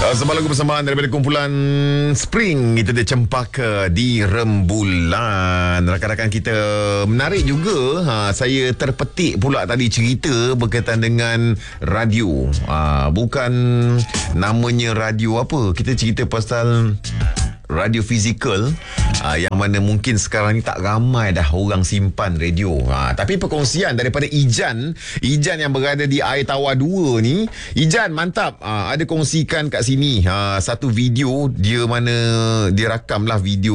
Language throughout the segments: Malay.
Sembang lagu bersamaan daripada kumpulan Spring. Itu dia Cempaka di Rembulan. Rakan-rakan kita menarik juga. Saya terpetik pula tadi cerita berkaitan dengan radio. Bukan namanya radio apa. Kita cerita pasal radio fizikal, yang mana mungkin sekarang ni tak ramai dah orang simpan radio. Tapi perkongsian daripada Ijan yang berada di Air Tawar 2 ni. Ijan, mantap. Ada kongsikan kat sini satu video dia mana dia rakam lah video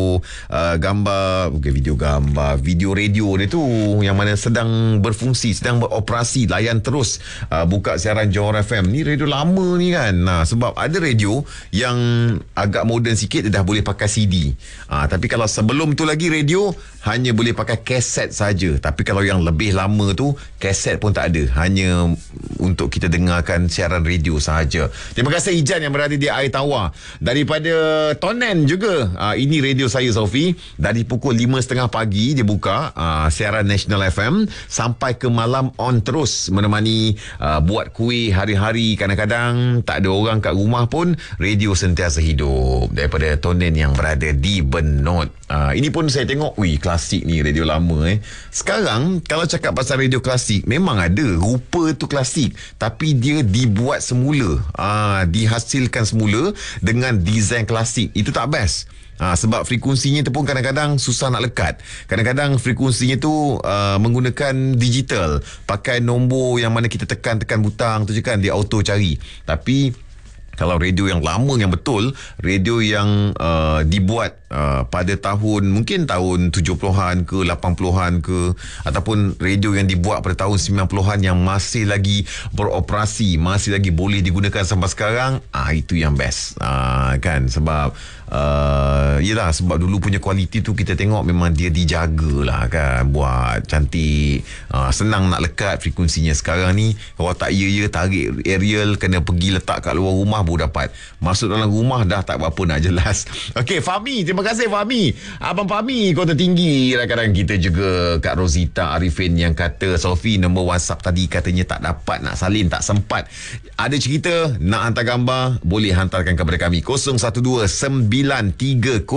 gambar, bukan video gambar, video radio dia tu yang mana sedang berfungsi, sedang beroperasi, layan terus buka siaran Johor FM. Ni radio lama ni kan. Sebab ada radio yang agak moden sikit, dia dah boleh pakai CD. Tapi kalau sebelum tu lagi radio hanya boleh pakai kaset saja. Tapi kalau yang lebih lama tu kaset pun tak ada, hanya untuk kita dengarkan siaran radio sahaja. Terima kasih Ijan yang berada di Air Tawar. Daripada Tonen juga, ini radio saya Sofi. Dari pukul 5.30 pagi dia buka siaran National FM sampai ke malam, on terus menemani buat kuih hari-hari. Kadang-kadang tak ada orang kat rumah pun radio sentiasa hidup. Daripada Tonen yang berada di Benot. Ini pun saya tengok, klasik ni, radio lama. Sekarang kalau cakap pasal radio klasik, memang ada rupa tu klasik, tapi dia dibuat semula, dihasilkan semula dengan design klasik. Itu tak best. Sebab frekuensinya tu pun kadang-kadang susah nak lekat. Kadang-kadang frekuensinya tu menggunakan digital, pakai nombor yang mana kita tekan butang tu je kan, dia auto cari. Tapi kalau radio yang lama, yang betul, radio yang dibuat pada tahun, mungkin tahun 70-an ke 80-an ke, ataupun radio yang dibuat pada tahun 90-an yang masih lagi beroperasi, masih lagi boleh digunakan sampai sekarang, itu yang best. Kan, sebab yelah, sebab dulu punya kualiti tu kita tengok memang dia dijagalah kan, buat cantik, senang nak lekat frekuensinya. Sekarang ni kalau tak tarik aerial, kena pergi letak kat luar rumah baru dapat. Masuk dalam rumah dah tak berapa nak jelas. Okey, Fahmi, terima kasih Fahmi. Abang Fahmi Kota Tinggi. Rakan-rakan kita juga Kak Rosita Arifin yang kata, Sofi, nombor WhatsApp tadi katanya tak dapat nak salin, tak sempat. Ada cerita nak hantar gambar, boleh hantarkan kepada kami 012-930-1019.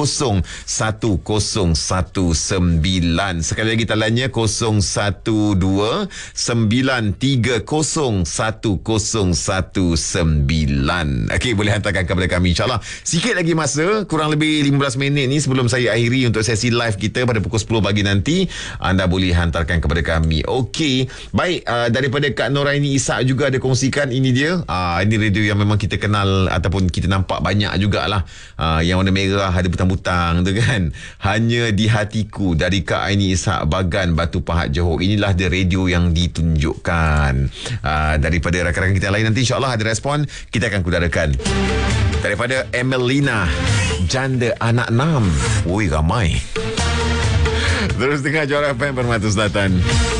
Sekali lagi taliannya 012-930-1019. Okey, boleh hantarkan kepada kami insyaAllah. Sikit lagi masa, kurang lebih 15 minit ni sebelum saya akhiri untuk sesi live kita pada pukul 10 pagi nanti. Anda boleh hantarkan kepada kami. Okey, baik. Daripada Kak Noraini Ishak juga ada kongsikan. Ini dia, ini radio yang memang kita kenal ataupun kita nampak banyak jugalah, yang warna merah ada butang-butang tu kan. Hanya di Hatiku, dari Kak Aini Ishak, Bagan, Batu Pahat, Johor. Inilah dia radio yang ditunjukkan. Daripada rakan-rakan kita lain nanti insyaAllah ada respon, kita akan kudarakan. Daripada Emelina, janda anak 6. Ramai. Terus dengar Johor FM Permata Selatan.